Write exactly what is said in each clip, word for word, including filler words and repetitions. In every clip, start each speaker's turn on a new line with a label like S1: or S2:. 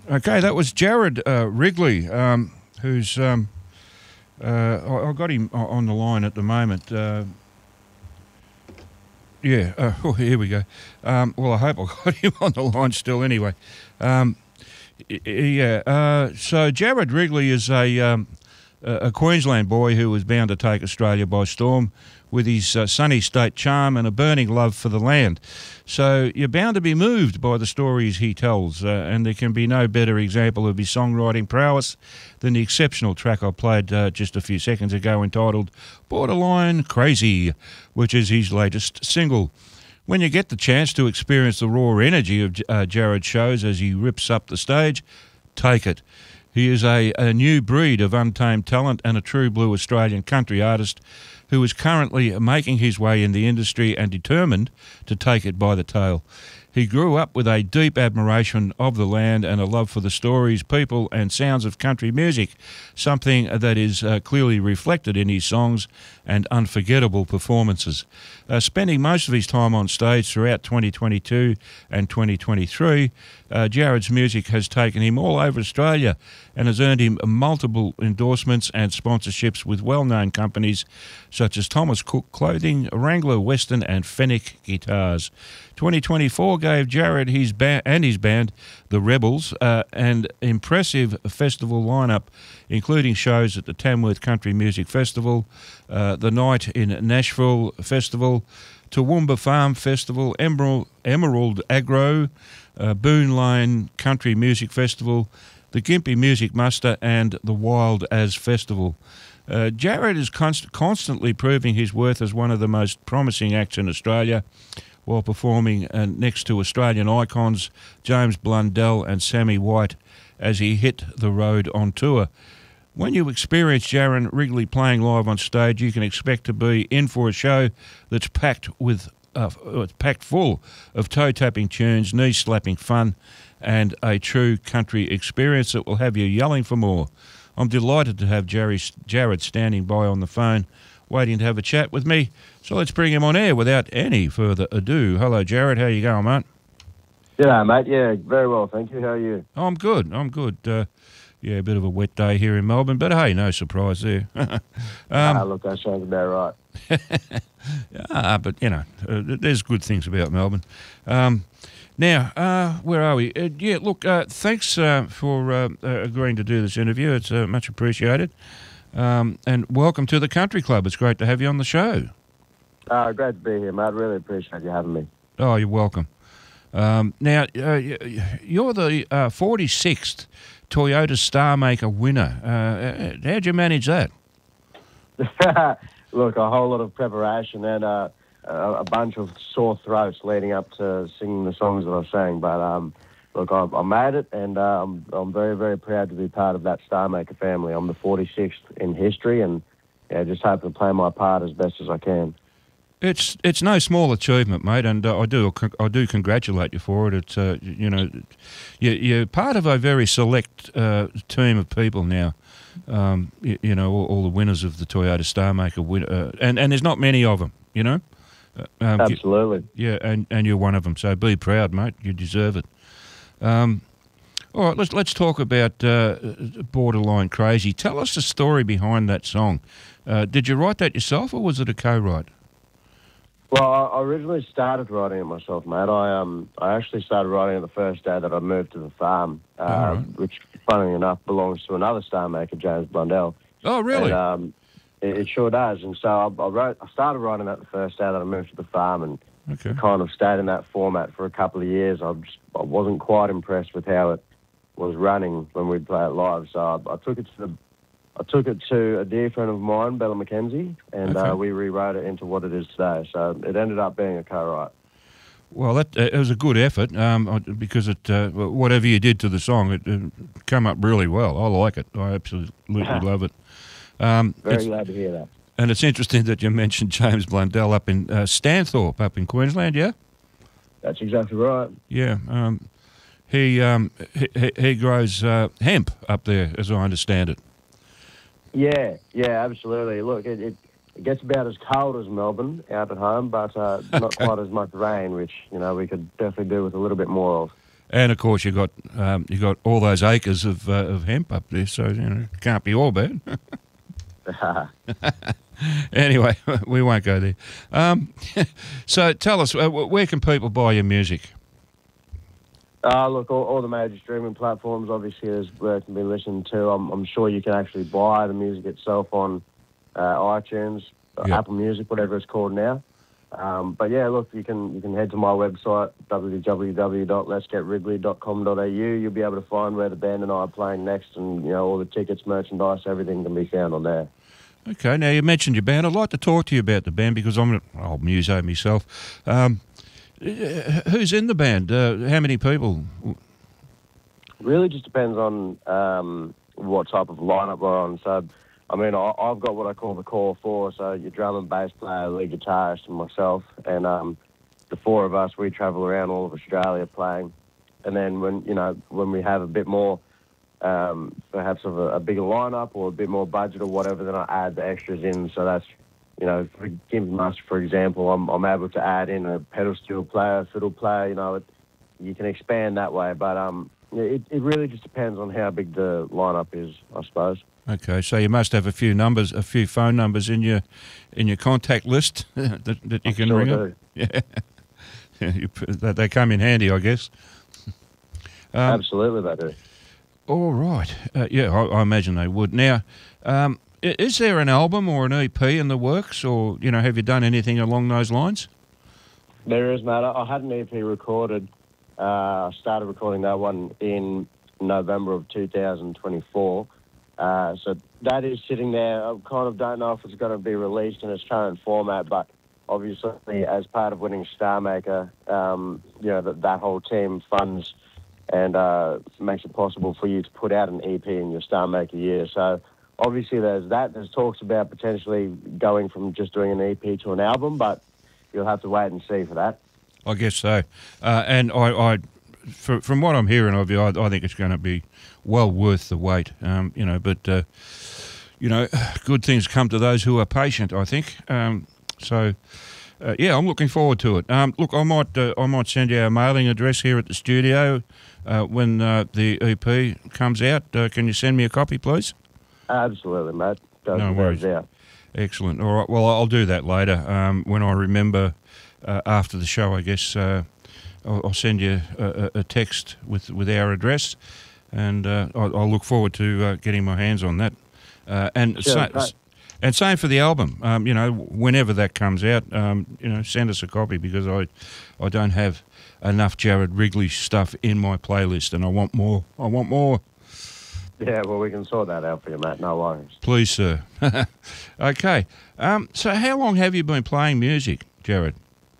S1: Okay, that was Jared uh, Wrigley, um, who's um, uh, I, I got him on the line at the moment. Uh, yeah, uh, oh, here we go. Um, well, I hope I got him on the line still. Anyway, um, yeah. Uh, so Jared Wrigley is a um, a Queensland boy who was bound to take Australia by storm with his uh, sunny state charm and a burning love for the land. So you're bound to be moved by the stories he tells, uh, and there can be no better example of his songwriting prowess than the exceptional track I played uh, just a few seconds ago entitled Borderline Crazy, which is his latest single. When you get the chance to experience the raw energy of uh, Jared's shows as he rips up the stage, take it. He is a, a new breed of untamed talent and a true blue Australian country artist who is currently making his way in the industry and determined to take it by the tail. He grew up with a deep admiration of the land and a love for the stories, people and sounds of country music, something that is uh, clearly reflected in his songs and unforgettable performances. Uh, spending most of his time on stage throughout twenty twenty-two and twenty twenty-three, uh, Jared's music has taken him all over Australia and has earned him multiple endorsements and sponsorships with well-known companies such as Thomas Cook Clothing, Wrangler Western and Fenwick Guitars. twenty twenty-four gave Jared his ba- and his band, The Rebels, uh, an impressive festival lineup, including shows at the Tamworth Country Music Festival, uh, the Night in Nashville Festival, Toowoomba Farm Festival, Emerald, Emerald Agro, uh, Boone Lane Country Music Festival, the Gympie Music Muster and the Wild As Festival. Uh, Jared is const- constantly proving his worth as one of the most promising acts in Australia, while performing uh, next to Australian icons James Blundell and Sammy White as he hit the road on tour. When you experience Jared Wrigley playing live on stage, you can expect to be in for a show that's packed with uh, it's packed full of toe-tapping tunes, knee-slapping fun, and a true country experience that will have you yelling for more. I'm delighted to have Jerry, Jared standing by on the phone, waiting to have a chat with me. So let's bring him on air without any further ado. Hello, Jared. How you going, mate?
S2: G'day, mate. Yeah, very well, thank you. How are you?
S1: Oh, I'm good. I'm good. Uh, yeah, a bit of a wet day here in Melbourne, but hey, no surprise there. um,
S2: ah, look, that sounds about right.
S1: ah, but, you know, uh, there's good things about Melbourne. Um, now, uh, where are we? Uh, yeah, look, uh, thanks uh, for uh, uh, agreeing to do this interview. It's uh, much appreciated. Um, and welcome to the Country Club. It's great to have you on the show.
S2: Uh, great to be here, mate. Really appreciate you having me.
S1: Oh, you're welcome. Um, now, uh, you're the uh, forty-sixth Toyota Star Maker winner. Uh, how'd you manage that?
S2: Look, a whole lot of preparation and uh, a, a bunch of sore throats leading up to singing the songs that I sang. But um, look, I, I made it, and uh, I'm, I'm very, very proud to be part of that Star Maker family. I'm the forty-sixth in history, and yeah, just hoping to play my part as best as I can.
S1: It's it's no small achievement, mate, and uh, I do I do congratulate you for it. It's uh, you know, you, you're part of a very select uh, team of people now. Um, you, you know, all, all the winners of the Toyota Star Maker win, uh, and and there's not many of them. You know,
S2: uh, um, absolutely.
S1: You, yeah, and, and you're one of them. So be proud, mate. You deserve it. Um, all right, let's let's talk about uh, Borderline Crazy. Tell us the story behind that song. Uh, did you write that yourself, or was it a co-write?
S2: Well, I originally started writing it myself, mate. I um I actually started writing it the first day that I moved to the farm, uh, right. which, funnily enough, belongs to another star maker, James Blundell.
S1: Oh, really?
S2: And, um, it, it sure does. And so I, I wrote, I started writing that the first day that I moved to the farm, and
S1: okay.
S2: kind of stayed in that format for a couple of years. I just I wasn't quite impressed with how it was running when we'd play it live, so I, I took it to the I took it to a dear friend of mine, Bella McKenzie, and okay. uh, we rewrote it into what it is today. So it ended up being a co-write.
S1: Well, that uh, it was a good effort um, because it uh, whatever you did to the song, it, it came up really well. I like it. I absolutely love it. Um,
S2: Very glad to hear that.
S1: And it's interesting that you mentioned James Blundell up in uh, Stanthorpe, up in Queensland, yeah?
S2: That's exactly right.
S1: Yeah. Um, he, um, he he grows uh, hemp up there, as I understand it.
S2: Yeah, yeah, absolutely. Look, it, it, it gets about as cold as Melbourne out at home, but uh, not quite as much rain, which, you know, we could definitely do with a little bit more of.
S1: And of course, you got um, you got all those acres of uh, of hemp up there, so you know it can't be all bad. Anyway, we won't go there. Um, so tell us, uh, where can people buy your music?
S2: Uh, look, all, all the major streaming platforms, obviously, is where it can be listened to. I'm, I'm sure you can actually buy the music itself on uh, iTunes,
S1: Yep.
S2: Apple Music, whatever it's called now. Um, but yeah, look, you can you can head to my website, w w w dot let's get wrigley dot com dot a u. You'll be able to find where the band and I are playing next, and you know all the tickets, merchandise, everything can be found on there.
S1: Okay, now you mentioned your band. I'd like to talk to you about the band because I'm an old muso myself. Um, who's in the band? Uh, how many people?
S2: Really just depends on um, what type of lineup we're on. So, I mean, I, I've got what I call the core four, so your drum and bass player, lead guitarist, and myself. And um, the four of us, we travel around all of Australia playing. And then when, you know, when we have a bit more, um, perhaps of a, a bigger lineup or a bit more budget or whatever, then I add the extras in. So that's, you know, for Gimp Musk, for example, I'm, I'm able to add in a pedal steel player, fiddle player, you know, it, you can expand that way. But um, it, it really just depends on how big the lineup is, I suppose.
S1: Okay, so you must have a few numbers, a few phone numbers in your in your contact list that, that you
S2: I
S1: can
S2: sure
S1: ring
S2: do.
S1: up. Yeah, yeah you, that they come in handy, I guess. Um,
S2: Absolutely, they do.
S1: all right, uh, yeah, I, I imagine they would. Now, um, i- is there an album or an E P in the works, or you know, have you done anything along those lines?
S2: There is, mate. I I had an E P recorded. Uh, I started recording that one in November of two thousand twenty-four. Uh, so that is sitting there. I kind of don't know if it's going to be released in its current format, but obviously as part of winning Star Maker, um, you know, that, that whole team funds and uh, makes it possible for you to put out an E P in your Star Maker year. So obviously there's that. There's talks about potentially going from just doing an E P to an album, but you'll have to wait and see for that.
S1: I guess so. Uh, and I, I for, from what I'm hearing of you, I, I think it's going to be well worth the wait. Um, you know, but uh, you know, good things come to those who are patient, I think. Um, so, uh, yeah, I'm looking forward to it. Um, look, I might uh, I might send you our mailing address here at the studio uh, when uh, the E P comes out. Uh, can you send me a copy, please?
S2: Absolutely, mate. Goes
S1: No
S2: without
S1: worries.
S2: doubt.
S1: Excellent. All right. Well, I'll do that later um, when I remember uh, after the show. I guess uh, I'll, I'll send you a, a text with with our address, and uh, I'll, I'll look forward to uh, getting my hands on that. Uh, and
S2: Sure,
S1: sa-
S2: great.
S1: and same for the album. Um, you know, whenever that comes out, um, you know, send us a copy because I I don't have enough Jared Wrigley stuff in my playlist, and I want more. I want more.
S2: Yeah, well, we can sort that out for you, mate. No worries.
S1: Please, sir. Okay. Um, so how long have you been playing music, Jared?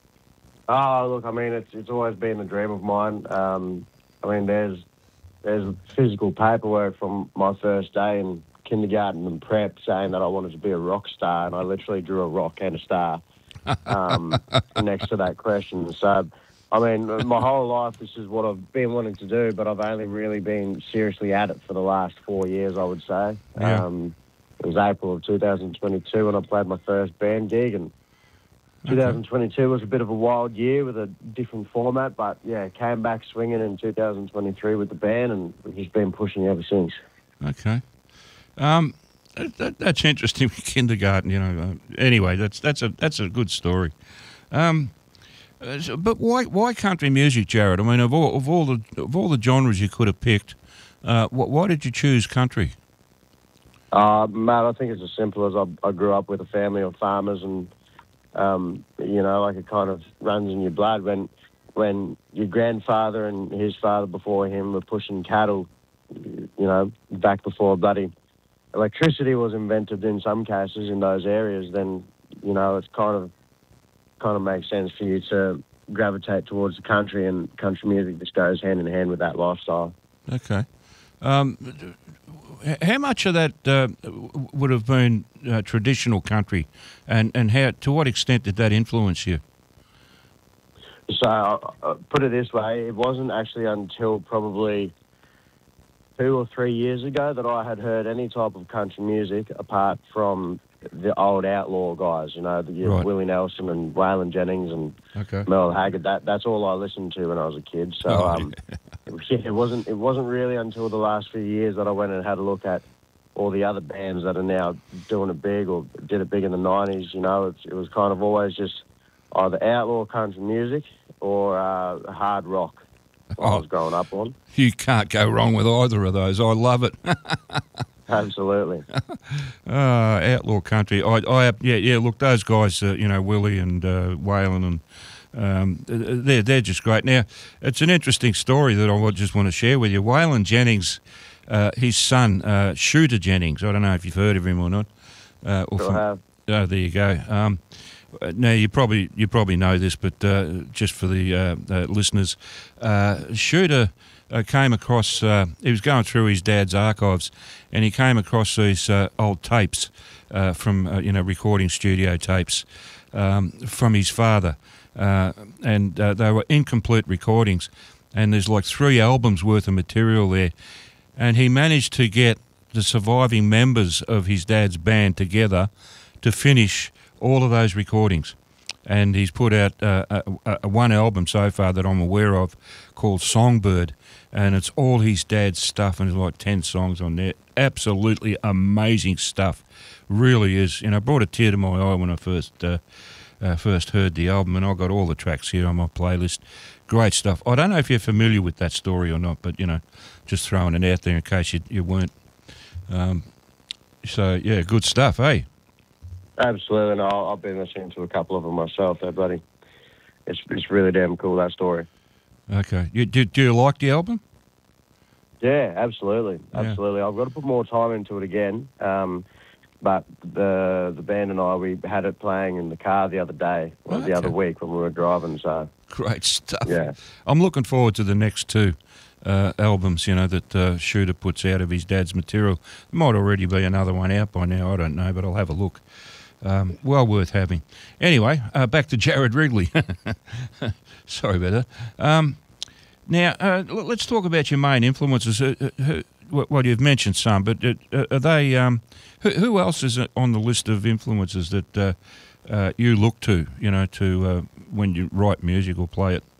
S2: Oh, look, I mean, it's it's always been a dream of mine. Um, I mean, there's there's physical paperwork from my first day in kindergarten and prep saying that I wanted to be a rock star, and I literally drew a rock and a star um, next to that question. So, I mean, my whole life, this is what I've been wanting to do, but I've only really been seriously at it for the last four years, I would say.
S1: Yeah.
S2: Um, it was April of two thousand twenty-two when I played my first band gig, and
S1: Okay.
S2: twenty twenty-two was a bit of a wild year with a different format, but yeah, came back swinging in two thousand twenty-three with the band, and we've just been pushing ever since.
S1: Okay. Um, that, that, that's interesting. Kindergarten, you know. Uh, anyway, that's that's a that's a good story. Um, uh, so- but why why country music, Jared? I mean, of all of all the of all the genres you could have picked, uh, wh- why did you choose country?
S2: Uh, Matt, I think it's as simple as I, I grew up with a family of farmers, and um, you know, like it kind of runs in your blood. When when your grandfather and his father before him were pushing cattle, you know, back before bloody electricity was invented in some cases in those areas, then you know it's kind of kind of makes sense for you to gravitate towards the country, and country music just goes hand in hand with that lifestyle.
S1: Okay. Um, h- how much of that uh, w- would have been uh, traditional country, and and how to what extent did that influence you?
S2: So, uh, uh, put it this way, it wasn't actually until probably two or three years ago that I had heard any type of country music apart from the old outlaw guys, you know, the you know,
S1: Right.
S2: Willie Nelson and Waylon Jennings and
S1: Okay.
S2: Merle Haggard. That that's all I listened to when I was a kid. So
S1: Oh,
S2: um, yeah, it wasn't it wasn't really until the last few years that I went and had a look at all the other bands that are now doing it big or did it big in the nineties. You know, it's, it was kind of always just either outlaw country music or uh, hard rock. I
S1: Oh.
S2: was growing up on.
S1: You can't go wrong with either of those. I love it.
S2: Absolutely.
S1: Uh, outlaw country. I, I, yeah, yeah. Look, those guys, uh, you know, Willie and uh, Waylon, and um, they're they're just great. Now, it's an interesting story that I just want to share with you. Waylon Jennings, uh, his son, uh, Shooter Jennings. I don't know if you've heard of him or not. Uh, or
S2: Sure
S1: from-
S2: have.
S1: Oh, there you go. Um, now you probably you probably know this, but uh, just for the uh, uh, listeners, uh, Shooter uh, came across. Uh, he was going through his dad's archives, and he came across these uh, old tapes uh, from uh, you know recording studio tapes um, from his father, uh, and uh, they were incomplete recordings. And there's like three albums worth of material there, and he managed to get the surviving members of his dad's band together to finish all of those recordings. And he's put out uh, a, a one album so far that I'm aware of called Songbird, and it's all his dad's stuff, and there's like ten songs on there. Absolutely amazing stuff. Really is. You know, brought a tear to my eye when I first uh, uh, first heard the album, and I got all the tracks here on my playlist. Great stuff. I don't know if you're familiar with that story or not, but, you know, just throwing it out there in case you, you weren't. Um, so, yeah, good stuff, eh?
S2: Absolutely. And I've been listening to a couple of them myself there, buddy. It's, it's really damn cool, that story.
S1: Okay. You, do, do you like the album?
S2: Yeah, absolutely.
S1: Yeah.
S2: Absolutely. I've got to put more time into it again. Um, but the the band and I, we had it playing in the car the other day, or the
S1: Okay.
S2: other week when we were driving. So,
S1: Great stuff.
S2: yeah.
S1: I'm looking forward to the next two uh, albums, you know, that uh, Shooter puts out of his dad's material. There might already be another one out by now, I don't know, but I'll have a look. Um, well worth having. Anyway, uh, back to Jared Wrigley. Sorry about that. Um, now, uh, l- let's talk about your main influences. Uh, uh, who, well, you've mentioned some, but uh, are they? Um, who, who else is on the list of influences that uh, uh, you look to? You know, to uh, when you write music or play it.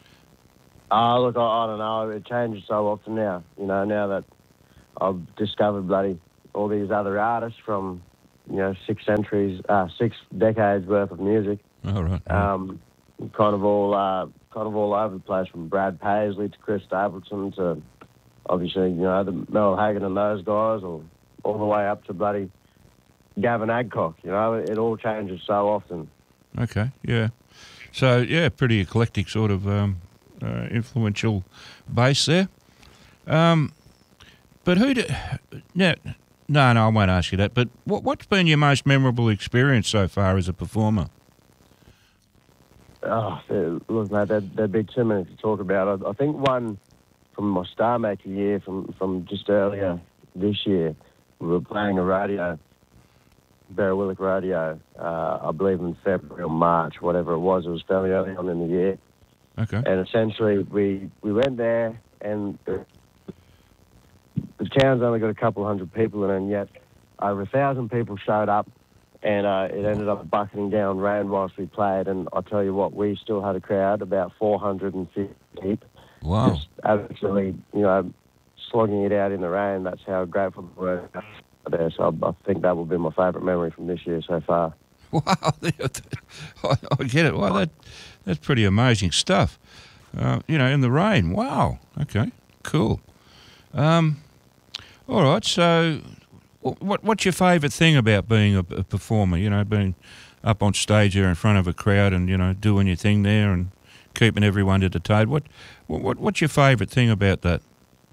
S2: Uh, look, I, I don't know. It changes so often now. You know, now that I've discovered bloody all these other artists from, you know, six centuries, uh, six decades worth of music.
S1: All right.
S2: Um, kind of all, uh, kind of all over the place, from Brad Paisley to Chris Stapleton to, obviously, you know, the Mel Hagan and those guys, or all the way up to bloody Gavin Adcock. You know, it, it all changes so often.
S1: Okay, yeah. So, yeah, pretty eclectic sort of um, uh, influential base there. Um, but who do... No, no, no, I won't ask you that. But what, what's been your most memorable experience so far as a performer?
S2: Oh, there- look, mate, there'd, there'd be too many to talk about. I, I think one from my Star Maker year, from, from just earlier this year, we were playing a radio, Barrawillick Radio, uh, I believe in February or March, whatever it was. It was fairly early on in the year.
S1: Okay.
S2: And essentially, we, we went there, and the, the town's only got a couple hundred people in it, and yet over a thousand people showed up, and uh, it ended up bucketing down rain whilst we played. And I tell you what, we still had a crowd, about four hundred fifty deep,
S1: Wow.
S2: just absolutely, you know, slogging it out in the rain. That's how grateful we were there. So I, I think that will be my favourite memory from this year so far.
S1: Wow. I, I get it. Wow, that, that's pretty amazing stuff. Uh, you know, in the rain. Wow. Okay, cool. Um, all right, so what what's your favourite thing about being a, a performer? You know, being up on stage there in front of a crowd and, you know, doing your thing there and keeping everyone entertained. What, what what's your favourite thing about that?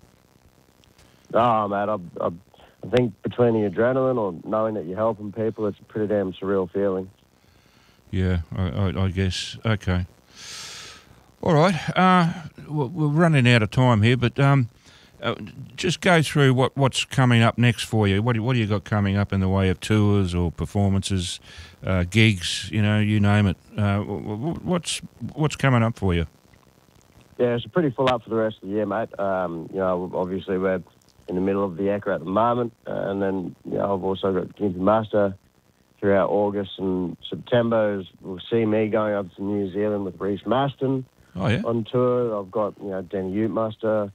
S2: Oh, mate, I, I, I think between the adrenaline or knowing that you're helping people, it's a pretty damn surreal feeling.
S1: Yeah, I, I, I guess. Okay. All right. Uh, we're we're running out of time here, but um, uh, just go through what, what's coming up next for you. What do, what do you got coming up in the way of tours or performances, uh, gigs? You know, you name it. Uh, wh- wh- what's what's coming up for you?
S2: Yeah, it's pretty full up for the rest of the year, mate. Um, you know, obviously we're in the middle of the Ekka at the moment, uh, and then, you know, I've also got Gimpy Master throughout August and September. We'll see me going up to New Zealand with Reese Maston
S1: Oh, yeah?
S2: on tour. I've got, you know, Danny Utemuster,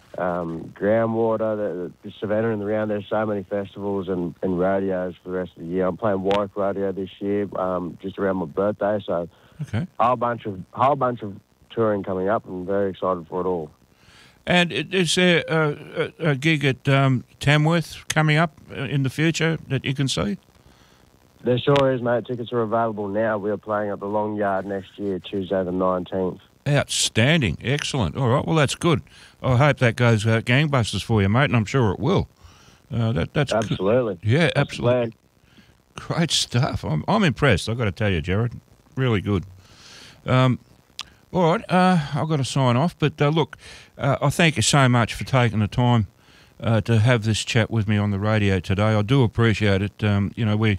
S2: um, Groundwater, the, the Savannah and the Round. There's so many festivals and, and rodeos for the rest of the year. I'm playing Warwick Rodeo this year, um, just around my birthday. So
S1: Okay.
S2: a whole bunch of whole bunch of touring coming up. I'm very excited for it all.
S1: And i- is there a, a, a gig at um, Tamworth coming up uh, in the future that you can see?
S2: There sure is, mate. Tickets are available now. We're playing at the Long Yard next year, Tuesday the nineteenth.
S1: Outstanding. Excellent. All right. Well, that's good. I hope that goes uh, gangbusters for you, mate, and I'm sure it will. Uh, that, that's good.
S2: Absolutely.
S1: Yeah,
S2: That's the
S1: absolutely.
S2: plan.
S1: Great stuff. I'm, I'm impressed, I've got to tell you, Jared. Really good. Um, all right, uh, I've got to sign off. But uh, look, uh, I thank you so much for taking the time uh, to have this chat with me on the radio today. I do appreciate it. Um, you know, we,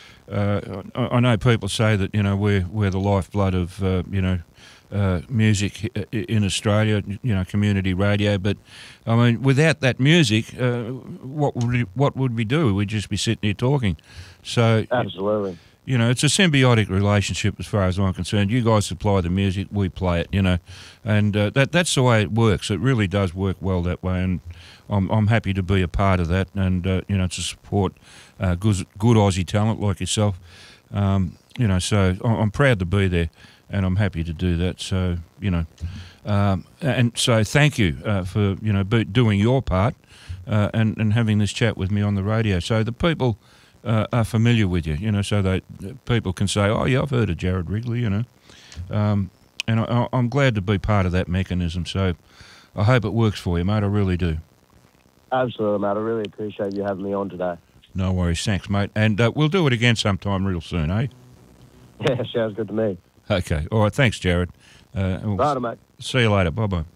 S1: uh, I, I know people say that, you know, we're, we're the lifeblood of, uh, you know, uh, music i- in Australia, you know, community radio. But, I mean, without that music, uh, what would we, what would we do? We'd just be sitting here talking. So,
S2: Absolutely.
S1: you know, it's a symbiotic relationship as far as I'm concerned. You guys supply the music, we play it, you know, and uh, that that's the way it works. It really does work well that way, and I'm I'm happy to be a part of that, and uh, you know, to support uh, good good Aussie talent like yourself. Um, you know, so I- I'm proud to be there, and I'm happy to do that. So you know, um, and so thank you uh, for you know be, doing your part uh, and and having this chat with me on the radio. So the people. Uh, are familiar with you, you know, so that people can say, oh, yeah, I've heard of Jared Wrigley, you know. Um, and I, I'm glad to be part of that mechanism, so I hope it works for you, mate, I really do.
S2: Absolutely, mate. I really appreciate you having me on today.
S1: No worries, thanks, mate. And uh, we'll do it again sometime real soon, eh?
S2: Yeah, sounds good to me.
S1: Okay, all right, thanks, Jared. Uh, and we'll
S2: Right, mate.
S1: see you later, bye-bye.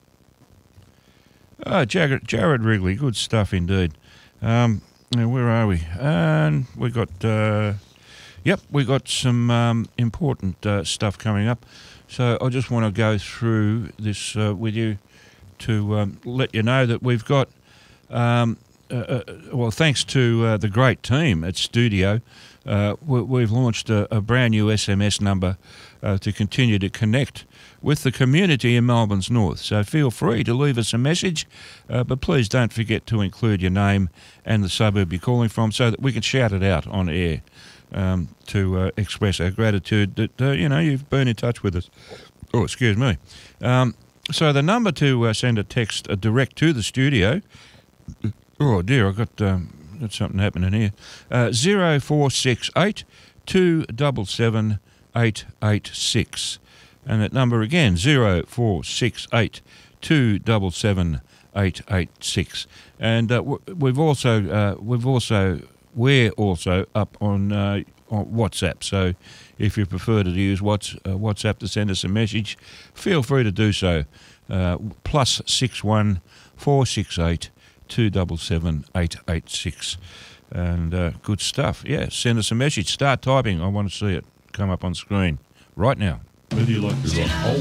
S1: Oh, Jared, Jared Wrigley, good stuff indeed. Um, now, where are we? And we got, uh, yep, we got some um, important uh, stuff coming up. So I just want to go through this uh, with you to um, let you know that we've got, um, uh, uh, well, thanks to uh, the great team at Studio, uh, we, we've launched a, a brand new S M S number uh, to continue to connect with the community in Melbourne's north. So feel free to leave us a message, uh, but please don't forget to include your name and the suburb you're calling from so that we can shout it out on air um, to uh, express our gratitude that, uh, you know, you've been in touch with us. Oh, excuse me. Um, so the number to uh, send a text uh, direct to the studio, oh dear, I've got, um, got something happening here, uh, zero four six eight two seven seven eight eight six. And that number again, zero four six eight two seven seven eight eight six. And uh, w- we've also uh, we've also we're also up on, uh, on WhatsApp. So if you prefer to use what's, uh, WhatsApp to send us a message, feel free to do so. Uh, plus six one four six eight two seven seven eight eight six. And uh, good stuff. Yeah, send us a message. Start typing. I want to see it come up on screen right now.
S3: Whether you like to run old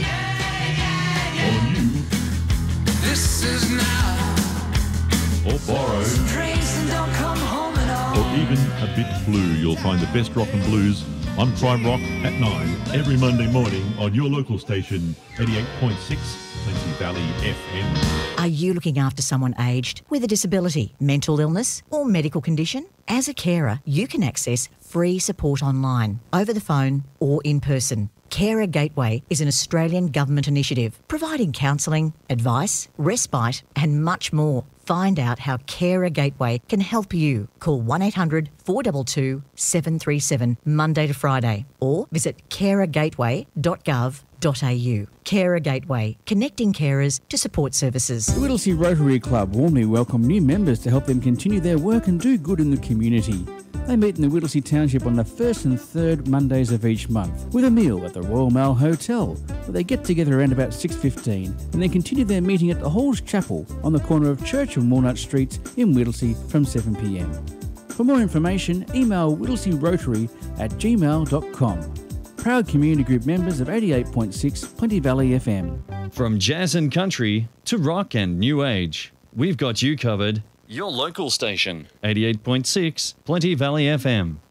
S3: or new
S4: This is now.
S3: or borrow
S4: Trains and don't come home at all.
S3: or even a bit blue, you'll find the best rock and blues on Prime Rock at nine every Monday morning on your local station, eighty-eight point six Plenty Valley F M.
S5: Are you looking after someone aged with a disability, mental illness or medical condition? As a carer, you can access free support online, over the phone or in person. Carer Gateway is an Australian government initiative providing counselling, advice, respite and much more. Find out how Carer Gateway can help you. Call one eight hundred four two two seven three seven Monday to Friday or visit carer gateway dot gov dot a u. Carer Gateway, connecting carers to support services.
S6: The Whittlesea Rotary Club warmly welcome new members to help them continue their work and do good in the community. They meet in the Whittlesea Township on the first and third Mondays of each month with a meal at the Royal Mail Hotel, where they get together around about six fifteen and then continue their meeting at the Halls Chapel on the corner of Church and Walnut Streets in Whittlesea from seven p m. For more information, email whittlesearotary at gmail dot com. Proud community group members of eighty-eight point six Plenty Valley F M.
S7: From jazz and country to rock and new age, we've got you covered. Your local station, eighty-eight point six Plenty Valley F M.